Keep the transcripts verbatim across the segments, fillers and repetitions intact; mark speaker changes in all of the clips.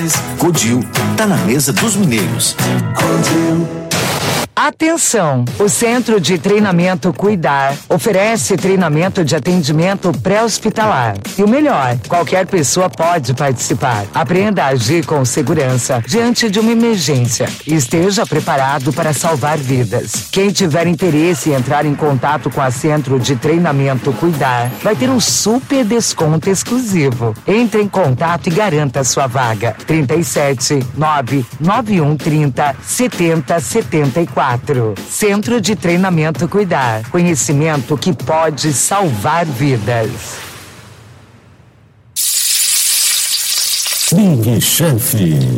Speaker 1: Codil, tá na mesa dos mineiros. Codil.
Speaker 2: Atenção! O Centro de Treinamento Cuidar oferece treinamento de atendimento pré-hospitalar. E o melhor, qualquer pessoa pode participar. Aprenda a agir com segurança diante de uma emergência. Esteja preparado para salvar vidas. Quem tiver interesse em entrar em contato com a Centro de Treinamento Cuidar vai ter um super desconto exclusivo. Entre em contato e garanta sua vaga. trinta e sete, nove nove um trinta, setenta, setenta e quatro. Centro de Treinamento Cuidar. Conhecimento que pode salvar vidas.
Speaker 3: Big Chef.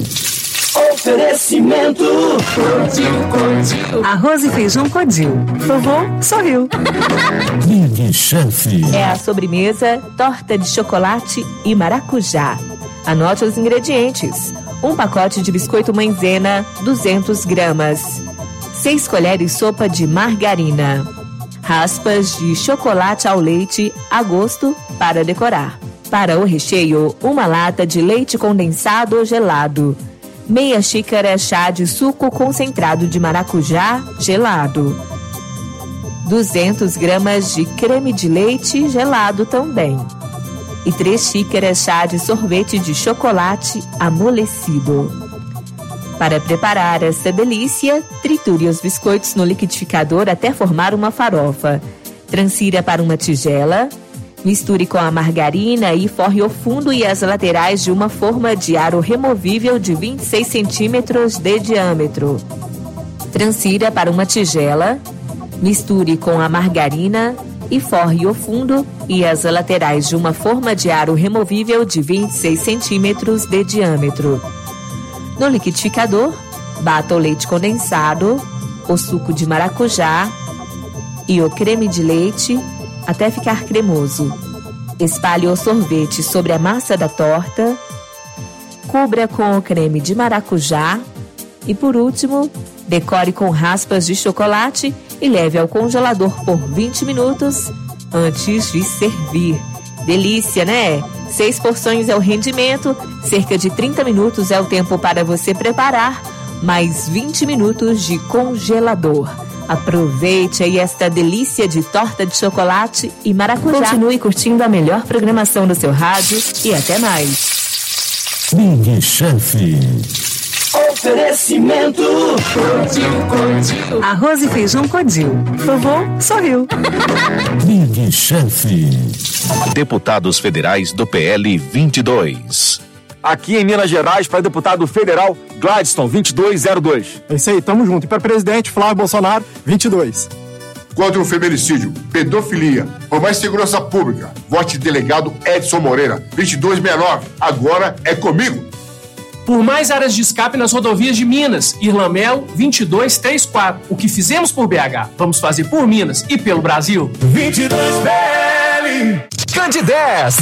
Speaker 4: Oferecimento Codil, Codil.
Speaker 2: Arroz e feijão Codil. Vovô sorriu.
Speaker 3: Big Chef.
Speaker 5: É a sobremesa torta de chocolate e maracujá. Anote os ingredientes. Um pacote de biscoito maizena, duzentas gramas. seis colheres sopa de margarina. Raspas de chocolate ao leite a gosto para decorar. Para o recheio, uma lata de leite condensado ou gelado. Meia xícara chá de suco concentrado de maracujá gelado. duzentas gramas de creme de leite gelado também. E três xícaras chá de sorvete de chocolate amolecido. Para preparar essa delícia, triture os biscoitos no liquidificador até formar uma farofa. Transfira para uma tigela, misture com a margarina e forre o fundo e as laterais de uma forma de aro removível de vinte e seis centímetros de diâmetro. Transfira para uma tigela, misture com a margarina e forre o fundo e as laterais de uma forma de aro removível de vinte e seis centímetros de diâmetro. No liquidificador, bata o leite condensado, o suco de maracujá e o creme de leite até ficar cremoso. Espalhe o sorvete sobre a massa da torta, cubra com o creme de maracujá e, por último, decore com raspas de chocolate e leve ao congelador por vinte minutos antes de servir. Delícia, né? Seis porções é o rendimento, cerca de trinta minutos é o tempo para você preparar, mais vinte minutos de congelador. Aproveite aí esta delícia de torta de chocolate e maracujá. Continue curtindo a melhor programação do seu rádio e até mais.
Speaker 3: Big Chef.
Speaker 4: Oferecimento Codil, Codil.
Speaker 2: Arroz e feijão Codil. Vovô sorriu.
Speaker 3: Big Chef.
Speaker 1: Deputados federais do P L vinte e dois.
Speaker 6: Aqui em Minas Gerais, para deputado federal, Gladstone, vinte e dois zero dois.
Speaker 7: É isso aí, tamo junto. E para presidente, Flávio Bolsonaro, vinte e dois.
Speaker 8: Contra o feminicídio, pedofilia, por mais segurança pública, vote delegado Edson Moreira, vinte e dois sessenta e nove. Agora é comigo.
Speaker 9: Por mais áreas de escape nas rodovias de Minas, Irlamel vinte e dois trinta e quatro. O que fizemos por B H, vamos fazer por Minas e pelo Brasil.
Speaker 6: vinte e dois P L.
Speaker 10: Candidez